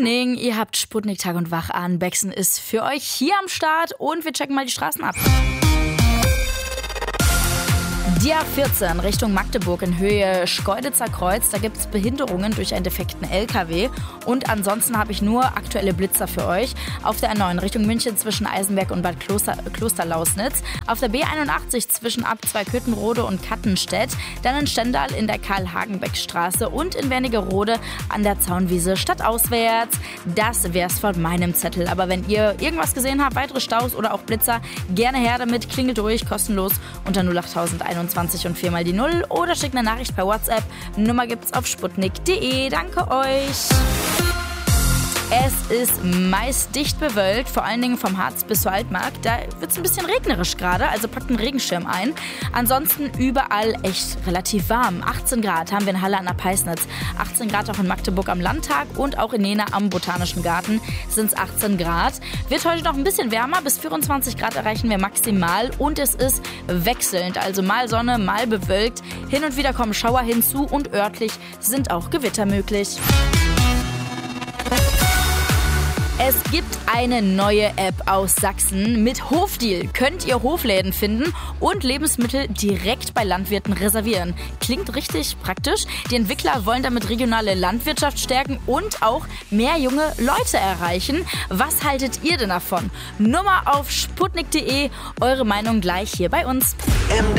Evening, ihr habt Sputnik Tag und Wach an. Bexen ist für euch hier am Start und wir checken mal die Straßen ab. Die A14 Richtung Magdeburg in Höhe Schkeuditzer Kreuz, da gibt es Behinderungen durch einen defekten LKW. Und ansonsten habe ich nur aktuelle Blitzer für euch. Auf der A9 Richtung München zwischen Eisenberg und Bad Klosterlausnitz. Auf der B81 zwischen Ab Zweiköthenrode und Kattenstedt. Dann in Stendal in der Karl-Hagenbeck-Straße und in Wernigerode an der Zaunwiese stadtauswärts. Das wär's von meinem Zettel. Aber wenn ihr irgendwas gesehen habt, weitere Staus oder auch Blitzer, gerne her damit. Klingelt durch, kostenlos unter 08021 und 4 mal die 0 oder schickt eine Nachricht per WhatsApp. Nummer gibt's auf sputnik.de. Danke euch. Es ist meist dicht bewölkt, vor allen Dingen vom Harz bis zur Altmark. Da wird es ein bisschen regnerisch gerade, also packt einen Regenschirm ein. Ansonsten überall echt relativ warm. 18 Grad haben wir in Halle an der Peisnitz, 18 Grad auch in Magdeburg am Landtag und auch in Jena am Botanischen Garten sind es 18 Grad. Wird heute noch ein bisschen wärmer, bis 24 Grad erreichen wir maximal und es ist wechselnd, also mal Sonne, mal bewölkt. Hin und wieder kommen Schauer hinzu und örtlich sind auch Gewitter möglich. Es gibt eine neue App aus Sachsen. Mit Hofdeal könnt ihr Hofläden finden und Lebensmittel direkt bei Landwirten reservieren. Klingt richtig praktisch. Die Entwickler wollen damit regionale Landwirtschaft stärken und auch mehr junge Leute erreichen. Was haltet ihr denn davon? Nummer auf sputnik.de. Eure Meinung gleich hier bei uns.